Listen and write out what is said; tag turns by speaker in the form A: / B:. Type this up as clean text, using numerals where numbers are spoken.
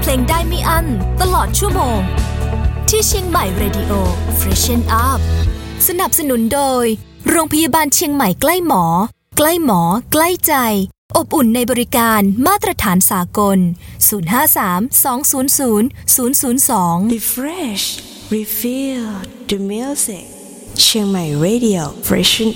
A: ลงได้ไม่อั้นตลอดชั่วโมงที่เชียงใหม่ Radio Freshen Up สนับสนุนโดยโรงพยาบาลเชียงใหม่ใกล้หมอใกล้หมอใกล้ใจอบอุ่นในบริการมาตรฐานสากล053-200-002
B: Refresh Refill the music เชียงใหม่ Radio Freshen